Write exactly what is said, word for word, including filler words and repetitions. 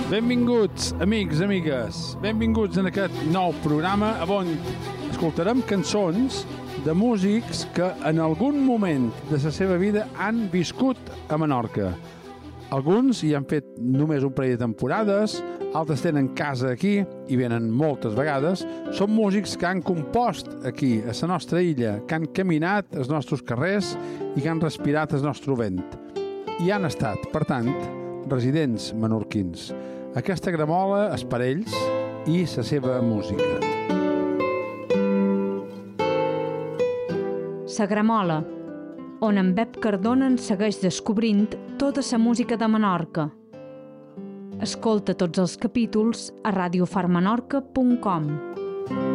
Benvinguts, amics, amigues. Benvinguts en aquest nou programa on escoltarem cançons de músics que en algun moment de la seva vida han viscut a Menorca. Alguns hi han fet només un parell de temporades, altres tenen casa aquí i venen moltes vegades. Són músics que han compost aquí, a la nostra illa, que han caminat als nostres carrers i que han respirat el nostre vent. I han estat, per tant, residents menorquins. Aquesta gramola és per ells i la seva música. La gramola, on en Bep Cardona en segueix descobrint tota la música de Menorca. Escolta tots els capítols a radiofarmenorca punt com.